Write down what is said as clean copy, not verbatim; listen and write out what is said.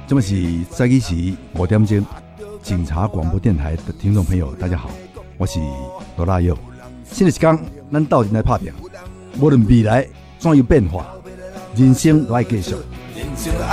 这么是早起时5点钟，警察广播电台的听众朋友，大家好，我是罗大佑。新的一天，咱斗阵来打拼，无论未来怎样变化，人生都要继续。